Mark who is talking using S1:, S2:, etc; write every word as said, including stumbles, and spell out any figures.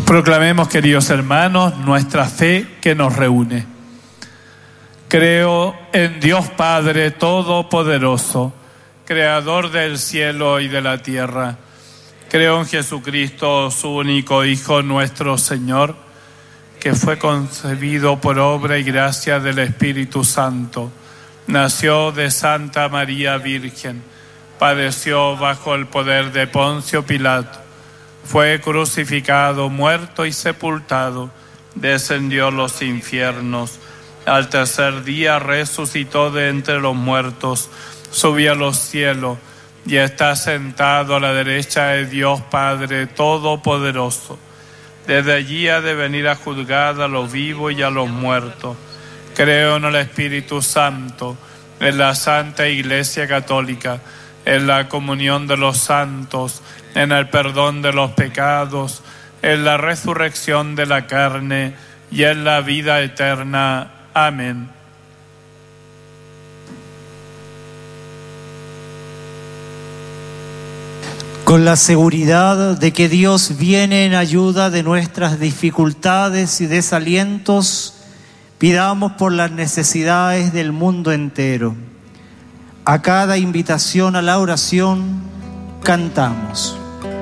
S1: Proclamemos, queridos hermanos, nuestra fe que nos reúne. Creo en Dios Padre Todopoderoso, Creador del cielo y de la tierra. Creo en Jesucristo, su único Hijo, nuestro Señor, que fue concebido por obra y gracia del Espíritu Santo. Nació de Santa María Virgen, padeció bajo el poder de Poncio Pilato, fue crucificado, muerto y sepultado, descendió a los infiernos, al tercer día resucitó de entre los muertos, subió a los cielos y está sentado a la derecha de Dios Padre Todopoderoso. Desde allí ha de venir a juzgar a los vivos y a los muertos. Creo en el Espíritu Santo, en la Santa Iglesia Católica, en la comunión de los santos, en el perdón de los pecados, en la resurrección de la carne y en la vida eterna. Amén.
S2: Con la seguridad de que Dios viene en ayuda de nuestras dificultades y desalientos, pidamos por las necesidades del mundo entero. A cada invitación a la oración, cantamos.